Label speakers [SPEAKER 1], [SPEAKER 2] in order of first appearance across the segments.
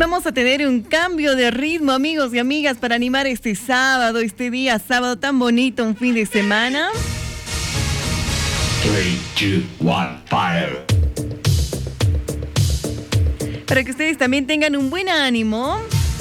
[SPEAKER 1] vamos a tener un cambio de ritmo, amigos y amigas, para animar este sábado, este día sábado tan bonito, un fin de semana.
[SPEAKER 2] 3, 2, 1, fire.
[SPEAKER 1] Para que ustedes también tengan un buen ánimo.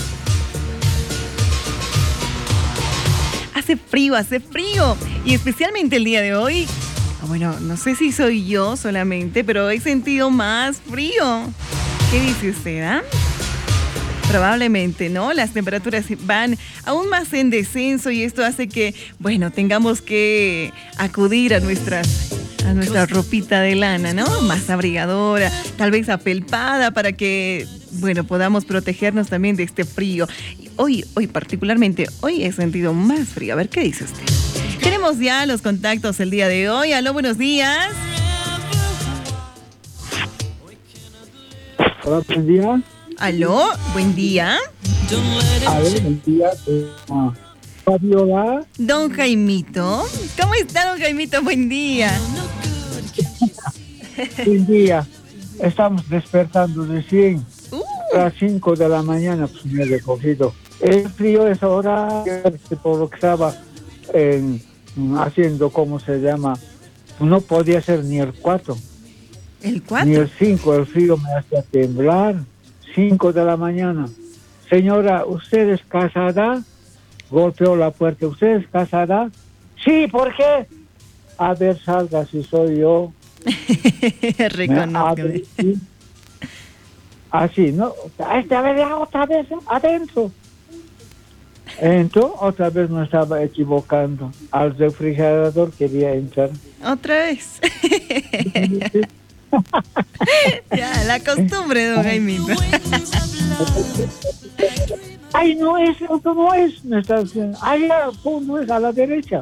[SPEAKER 1] Hace frío. Y especialmente el día de hoy. Bueno, no sé si soy yo solamente, pero he sentido más frío. ¿Qué dice usted, ah? Probablemente, ¿no? Las temperaturas van aún más en descenso y esto hace que, bueno, tengamos que acudir a nuestra ropita de lana, ¿no? Más abrigadora, tal vez apelpada para que, bueno, podamos protegernos también de este frío. Hoy particularmente, hoy he sentido más frío. A ver, ¿qué dice usted? Tenemos ya los contactos el día de hoy. Aló, buenos días.
[SPEAKER 3] Hola, buen día.
[SPEAKER 1] Aló, buen día.
[SPEAKER 3] A ver, buen día. Fabiola.
[SPEAKER 1] Don Jaimito. ¿Cómo está, don Jaimito? Buen día.
[SPEAKER 3] Buen día. Estamos despertando recién. A las 5 de la mañana pues me he recogido. El frío es ahora, por lo que estaba haciendo, ¿cómo se llama? No podía ser ni el 4.
[SPEAKER 1] ¿El 4?
[SPEAKER 3] Ni el 5. El frío me hacía temblar. 5 de la mañana. Señora, ¿usted es casada? Golpeó la puerta. ¿Usted es casada? Sí, ¿por qué? A ver, salga si soy yo.
[SPEAKER 1] Reconozco.
[SPEAKER 3] Así, ¿no? A ver, otra vez, adentro. Entró, otra vez me estaba equivocando. Al refrigerador quería entrar.
[SPEAKER 1] ¿Otra vez? Ya, la costumbre, don Jaimito.
[SPEAKER 3] Ay, no es, eso no es, me está diciendo. Ay, no es a la derecha.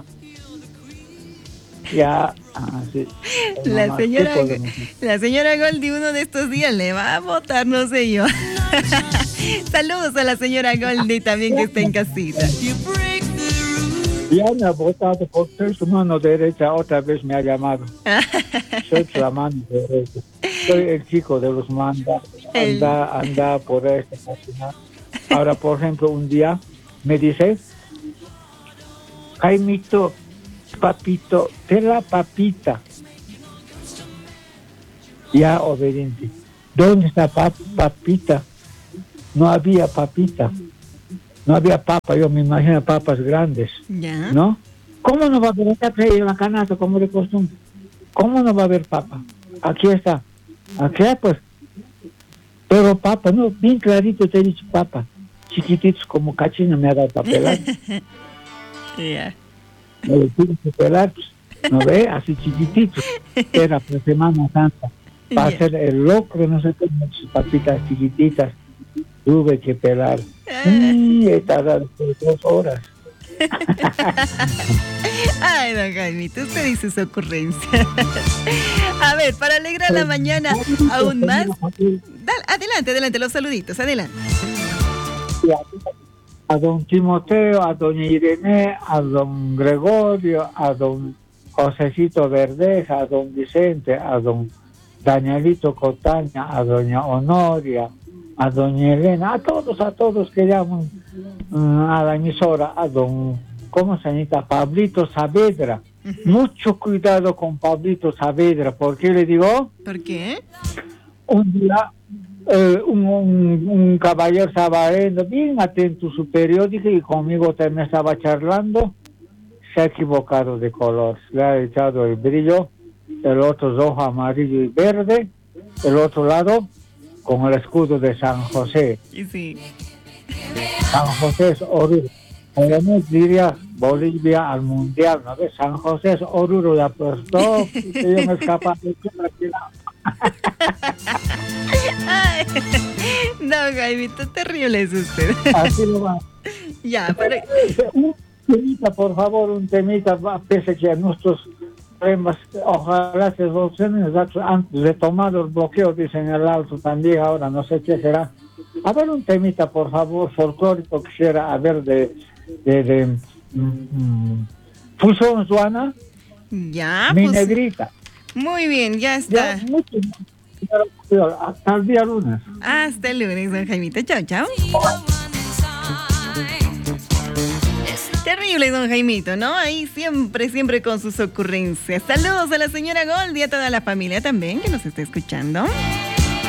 [SPEAKER 3] Ya, así.
[SPEAKER 1] La señora Goldie uno de estos días le va a votar, no sé yo. Saludos a la señora Goldie también que está en casita.
[SPEAKER 3] Ya me ha votado por ser su mano derecha, otra vez me ha llamado. Soy la mano derecha. Soy el chico de los mandas. Anda por esta página. Ahora, por ejemplo, un día me dice, Jaimito, papito, te la papita. Ya, obediente. ¿Dónde está papita? No había papita. No había papa, yo me imagino papas grandes.
[SPEAKER 1] ¿Ya?
[SPEAKER 3] ¿No? ¿Cómo no va a haber? Está traído la canasta como de costumbre. ¿Cómo no va a haber papa? Aquí está. Aquí, pues. Pero papa, no, bien clarito te he dicho papa. Chiquititos como cachina me ha dado para pelar.
[SPEAKER 1] Ya.
[SPEAKER 3] Me lo tuve que pelar, pues, ¿no ve? Así chiquititos. Era por Semana Santa. Para hacer el locro, no sé qué, sus papitas chiquititas. Tuve que pelar. Y he tardado 2 horas.
[SPEAKER 1] Ay, don Jaimito, usted dice su ocurrencia. A ver, para alegrar la mañana aún más. Adelante, los saluditos, adelante.
[SPEAKER 3] A don Timoteo, a doña Irene, a don Gregorio, a don Josecito Verdeja, a don Vicente, a don Danielito Cotaña, a doña Honoria, a doña Elena, a todos que llaman a la emisora, a don, ¿cómo se llama? Pablito Saavedra. Mucho cuidado con Pablito Saavedra. ¿Por qué le digo?
[SPEAKER 1] ¿Por qué?
[SPEAKER 3] Un día un caballero estaba viendo bien atento su periódico y conmigo también estaba charlando. Se ha equivocado de color. Le ha echado el brillo, el otro rojo, amarillo y verde, el otro lado con el escudo de San José.
[SPEAKER 1] Sí.
[SPEAKER 3] San José es Oruro. Podemos diría Bolivia al mundial, ¿no ves? San José es Oruro, ya pues todo, yo me escapa de
[SPEAKER 1] no, Jaimito, terrible es usted.
[SPEAKER 3] Así lo va.
[SPEAKER 1] Ya, pero...
[SPEAKER 3] Un temita, por favor, un temita, pese que a nuestros problemas, ojalá se solucionen antes de tomar el bloqueo, dicen el alto también, ahora no sé qué será. A ver, un temita, por favor, folclórico, quisiera a ver de Fusión Juana,
[SPEAKER 1] ya,
[SPEAKER 3] mi
[SPEAKER 1] pues,
[SPEAKER 3] negrita.
[SPEAKER 1] muy bien, ya está.
[SPEAKER 3] Ya, Hasta el día lunes.
[SPEAKER 1] Hasta el lunes, don Jaimito. Chao, chao. Terrible, don Jaimito, ¿no? Ahí siempre con sus ocurrencias. Saludos a la señora Gold y a toda la familia también que nos está escuchando.